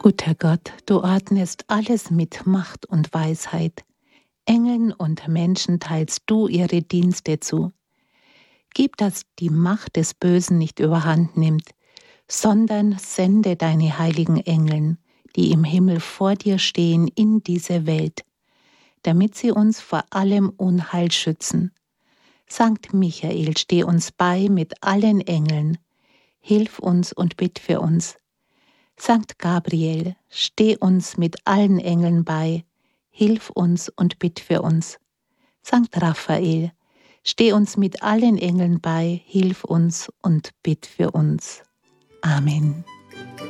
Guter Gott, du ordnest alles mit Macht und Weisheit. Engeln und Menschen teilst du ihre Dienste zu. Gib, dass die Macht des Bösen nicht überhand nimmt, sondern sende deine heiligen Engeln, die im Himmel vor dir stehen, in diese Welt, damit sie uns vor allem Unheil schützen. Sankt Michael, steh uns bei mit allen Engeln, hilf uns und bitt für uns. Sankt Gabriel, steh uns mit allen Engeln bei, hilf uns und bitt für uns. Sankt Raphael, steh uns mit allen Engeln bei, hilf uns und bitt für uns. Amen.